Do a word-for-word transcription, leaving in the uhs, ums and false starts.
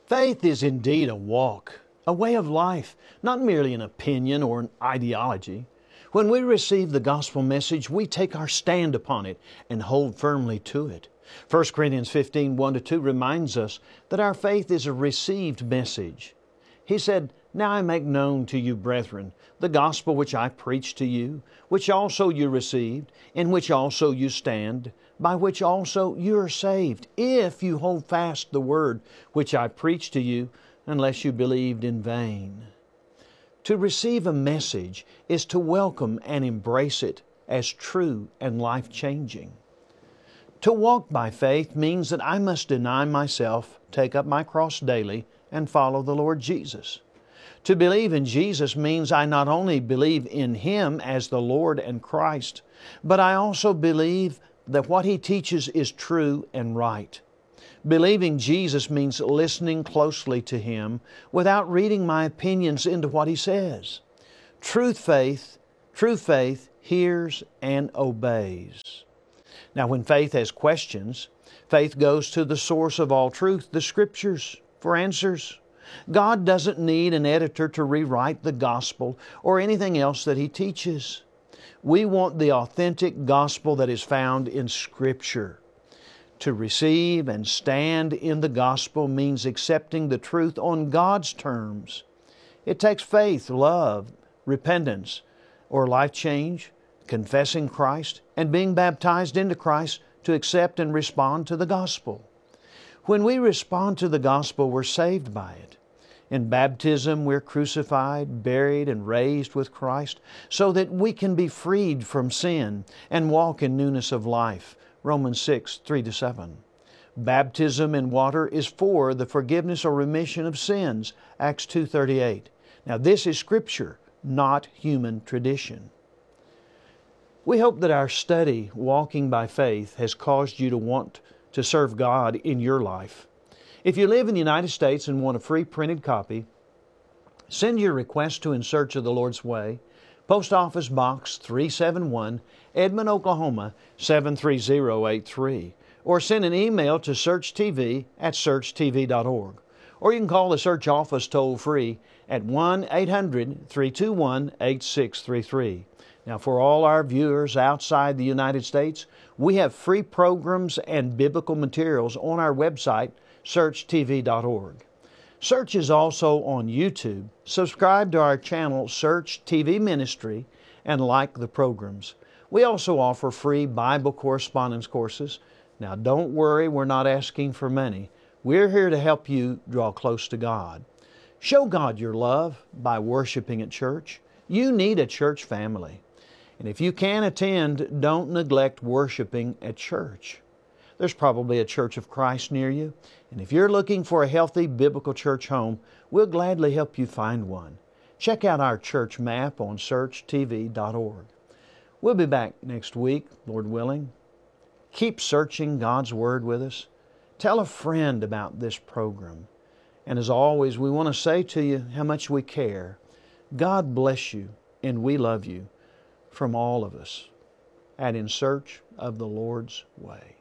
Faith is indeed a walk, a way of life, not merely an opinion or an ideology. When we receive the gospel message, we take our stand upon it and hold firmly to it. First Corinthians fifteen, one to two reminds us that our faith is a received message. He said, "Now I make known to you, brethren, the gospel which I preached to you, which also you received, in which also you stand, by which also you are saved, if you hold fast the word which I preached to you, unless you believed in vain." To receive a message is to welcome and embrace it as true and life-changing. To walk by faith means that I must deny myself, take up my cross daily, and follow the Lord Jesus. To believe in Jesus means I not only believe in Him as the Lord and Christ, but I also believe that what He teaches is true and right. Believing Jesus means listening closely to Him without reading my opinions into what He says. Truth faith, true faith hears and obeys. Now, when faith has questions, faith goes to the source of all truth, the Scriptures, for answers. God doesn't need an editor to rewrite the gospel or anything else that He teaches. We want the authentic gospel that is found in Scripture. To receive and stand in the gospel means accepting the truth on God's terms. It takes faith, love, repentance, or life change, confessing Christ, and being baptized into Christ to accept and respond to the gospel. When we respond to the gospel, we're saved by it. In baptism, we're crucified, buried, and raised with Christ so that we can be freed from sin and walk in newness of life. Romans six, three to seven. Baptism in water is for the forgiveness or remission of sins. Acts two thirty-eight. Now this is Scripture, not human tradition. We hope that our study, Walking by Faith, has caused you to want to serve God in your life. If you live in the United States and want a free printed copy, send your request to In Search of the Lord's Way, Post Office Box three seventy-one, Edmond, Oklahoma seven three zero eight three, or send an email to searchtv at search t v dot org. Or you can call the Search office toll-free at one eight hundred, three two one, eight six three three. Now, for all our viewers outside the United States, we have free programs and biblical materials on our website, search t v dot org. Search is also on YouTube. Subscribe to our channel, Search T V Ministry, and like the programs. We also offer free Bible correspondence courses. Now, don't worry, we're not asking for money. We're here to help you draw close to God. Show God your love by worshiping at church. You need a church family. And if you can attend, don't neglect worshiping at church. There's probably a Church of Christ near you. And if you're looking for a healthy biblical church home, we'll gladly help you find one. Check out our church map on search t v dot org. We'll be back next week, Lord willing. Keep searching God's Word with us. Tell a friend about this program. And as always, we want to say to you how much we care. God bless you, and we love you from all of us at In Search of the Lord's Way.